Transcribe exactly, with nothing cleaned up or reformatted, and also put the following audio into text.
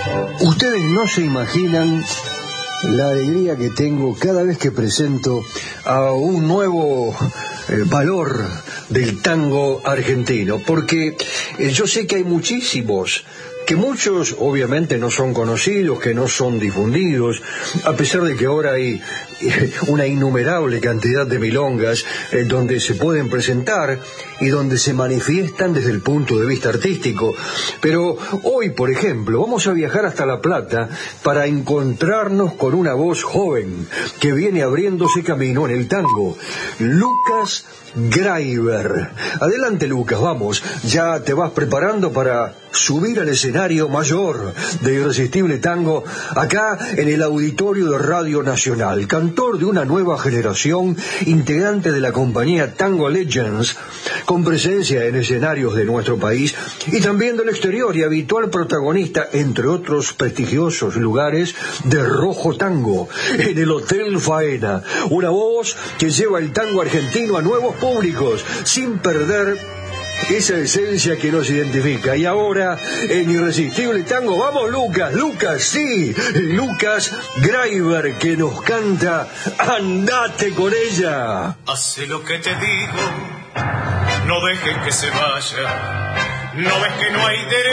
Ustedes no se imaginan la alegría que tengo cada vez que presento a un nuevo eh, valor del tango argentino, porque eh, yo sé que hay muchísimos, que muchos obviamente no son conocidos, que no son difundidos, a pesar de que ahora hay eh, una innumerable cantidad de milongas eh, donde se pueden presentar y donde se manifiestan desde el punto de vista artístico. Pero hoy, por ejemplo, vamos a viajar hasta La Plata para encontrarnos con una voz joven que viene abriéndose camino en el tango, Lucas Graiber. Adelante, Lucas, vamos, ya te vas preparando para subir al escenario mayor de Irresistible Tango, acá en el auditorio de Radio Nacional, cantor de una nueva generación, integrante de la compañía Tango Legends, con presencia en escenarios de nuestro país y también del exterior, y habitual protagonista, entre otros prestigiosos lugares, de Rojo Tango, en el Hotel Faena. Una voz que lleva el tango argentino a nuevos públicos, sin perder esa esencia que nos identifica. Y ahora, en Irresistible Tango, vamos, Lucas, Lucas, sí, Lucas Graiber, que nos canta Andate con ella. Hace lo que te digo, no dejes que se vaya, no ves que no hay derecho.